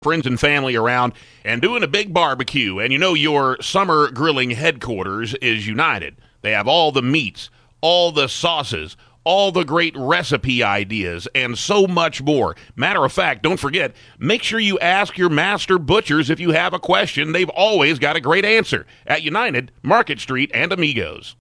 friends and family around and doing a big barbecue. And you know your summer grilling headquarters is United. They have all the meats, all the sauces, all the great recipe ideas, and so much more. Matter of fact, don't forget, make sure you ask your master butchers if you have a question. They've always got a great answer at United, Market Street, and Amigos.